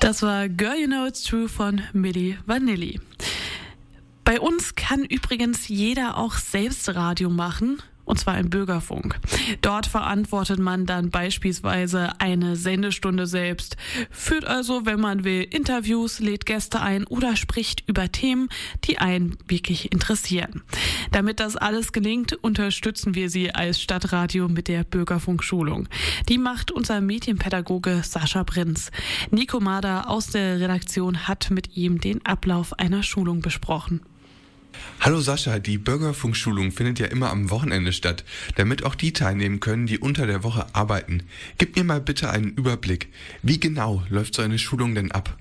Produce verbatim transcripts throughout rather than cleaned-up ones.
Das war Girl You Know It's True von Milli Vanilli. Bei uns kann übrigens jeder auch selbst Radio machen. Und zwar im Bürgerfunk. Dort verantwortet man dann beispielsweise eine Sendestunde selbst, führt also, wenn man will, Interviews, lädt Gäste ein oder spricht über Themen, die einen wirklich interessieren. Damit das alles gelingt, unterstützen wir Sie als Stadtradio mit der Bürgerfunkschulung. Die macht unser Medienpädagoge Sascha Prinz. Nico Mader aus der Redaktion hat mit ihm den Ablauf einer Schulung besprochen. Hallo Sascha, die Bürgerfunkschulung findet ja immer am Wochenende statt, damit auch die teilnehmen können, die unter der Woche arbeiten. Gib mir mal bitte einen Überblick. Wie genau läuft so eine Schulung denn ab?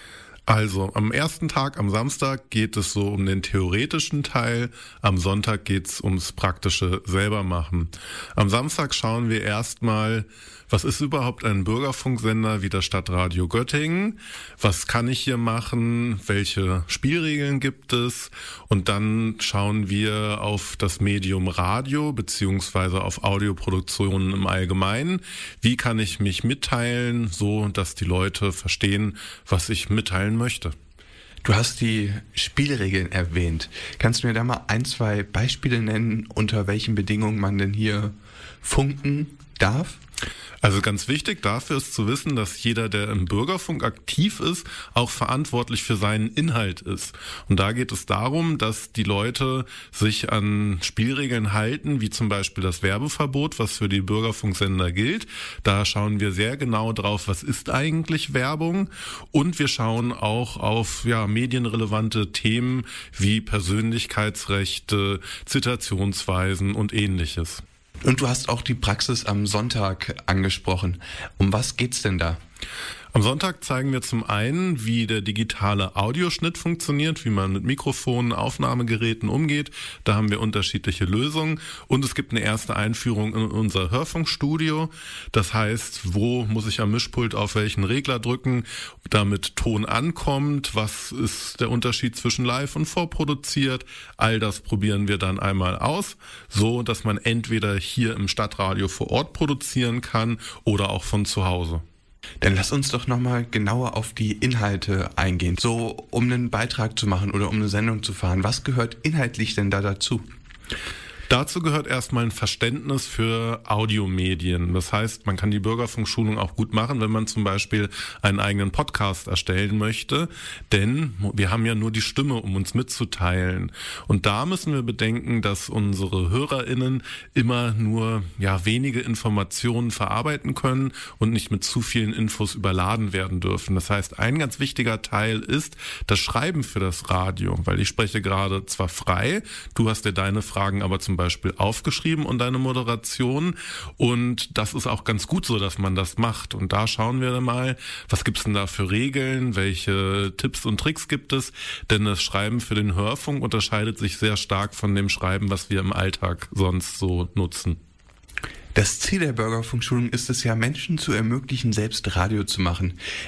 Also, am ersten Tag, am Samstag, geht es so um den theoretischen Teil. Am Sonntag geht's ums praktische Selbermachen. Am Samstag schauen wir erstmal, was ist überhaupt ein Bürgerfunksender wie das Stadtradio Göttingen? Was kann ich hier machen? Welche Spielregeln gibt es? Und dann schauen wir auf das Medium Radio beziehungsweise auf Audioproduktionen im Allgemeinen. Wie kann ich mich mitteilen, so dass die Leute verstehen, was ich mitteilen möchte? Du hast die Spielregeln erwähnt. Kannst du mir da mal ein, zwei Beispiele nennen, unter welchen Bedingungen man denn hier funken darf? Also ganz wichtig dafür ist zu wissen, dass jeder, der im Bürgerfunk aktiv ist, auch verantwortlich für seinen Inhalt ist. Und da geht es darum, dass die Leute sich an Spielregeln halten, wie zum Beispiel das Werbeverbot, was für die Bürgerfunksender gilt. Da schauen wir sehr genau drauf, was ist eigentlich Werbung. Und wir schauen auch auf ja, medienrelevante Themen wie Persönlichkeitsrechte, Zitationsweisen und Ähnliches. Und du hast auch die Praxis am Sonntag angesprochen. Um was geht's denn da? Am Sonntag zeigen wir zum einen, wie der digitale Audioschnitt funktioniert, wie man mit Mikrofonen, Aufnahmegeräten umgeht. Da haben wir unterschiedliche Lösungen. Und es gibt eine erste Einführung in unser Hörfunkstudio. Das heißt, wo muss ich am Mischpult auf welchen Regler drücken, damit Ton ankommt? Was ist der Unterschied zwischen live und vorproduziert? All das probieren wir dann einmal aus, so dass man entweder hier im Stadtradio vor Ort produzieren kann oder auch von zu Hause. Dann lass uns doch nochmal genauer auf die Inhalte eingehen. So, um einen Beitrag zu machen oder um eine Sendung zu fahren, was gehört inhaltlich denn da dazu? Dazu gehört erstmal ein Verständnis für Audiomedien. Das heißt, man kann die Bürgerfunkschulung auch gut machen, wenn man zum Beispiel einen eigenen Podcast erstellen möchte, denn wir haben ja nur die Stimme, um uns mitzuteilen. Und da müssen wir bedenken, dass unsere HörerInnen immer nur ja wenige Informationen verarbeiten können und nicht mit zu vielen Infos überladen werden dürfen. Das heißt, ein ganz wichtiger Teil ist das Schreiben für das Radio, weil ich spreche gerade zwar frei, du hast dir deine Fragen aber zum Beispiel aufgeschrieben und deine Moderation, und das ist auch ganz gut so, dass man das macht. Und da schauen wir mal, was gibt's denn da für Regeln, welche Tipps und Tricks gibt es, denn das Schreiben für den Hörfunk unterscheidet sich sehr stark von dem Schreiben, was wir im Alltag sonst so nutzen. Das Ziel der Bürgerfunkschulung ist es ja, Menschen zu ermöglichen, selbst Radio zu machen.